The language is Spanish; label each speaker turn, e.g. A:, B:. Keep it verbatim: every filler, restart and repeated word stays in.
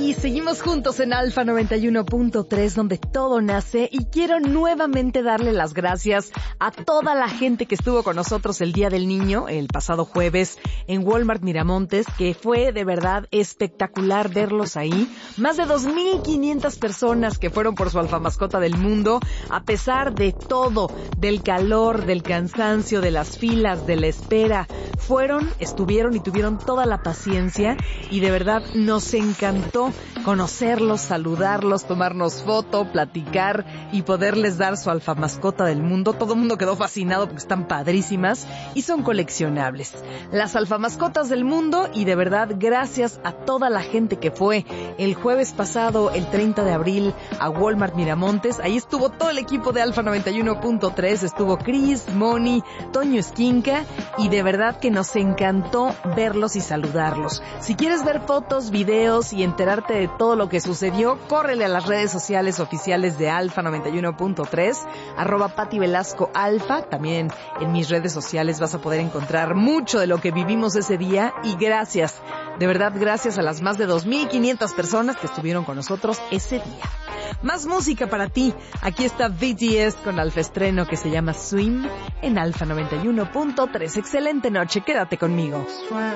A: Y seguimos juntos en Alfa noventa y uno punto tres, donde todo nace, y quiero nuevamente darle las gracias a toda la gente que estuvo con nosotros el Día del Niño, el pasado jueves, en Walmart Miramontes, que fue de verdad espectacular verlos ahí. Más de dos mil quinientas personas que fueron por su alfa mascota del mundo, a pesar de todo, del calor, del cansancio, de las filas, de la espera. Fueron, estuvieron y tuvieron toda la paciencia, y de verdad nos encantó conocerlos, saludarlos, tomarnos foto, platicar y poderles dar su alfa mascota del mundo. Todo el mundo quedó fascinado porque están padrísimas y son coleccionables. Las alfa mascotas del mundo, y de verdad gracias a toda la gente que fue el jueves pasado, el treinta de abril, a Walmart Miramontes. Ahí estuvo todo el equipo de Alfa noventa y uno punto tres, estuvo Chris, Moni, Toño Esquinca, y de verdad que nos encantó verlos y saludarlos. Si quieres ver fotos, videos y enterarte de todo lo que sucedió, córrele a las redes sociales oficiales de Alfa noventa y uno punto tres, arroba Pati Velasco Alfa. También en mis redes sociales vas a poder encontrar mucho de lo que vivimos ese día, y gracias, de verdad gracias a las más de dos mil quinientas personas que estuvieron con nosotros ese día. Más música para ti. Aquí está B T S con alfa estreno que se llama Swim en Alfa noventa y uno punto tres. Excelente noche, quédate conmigo.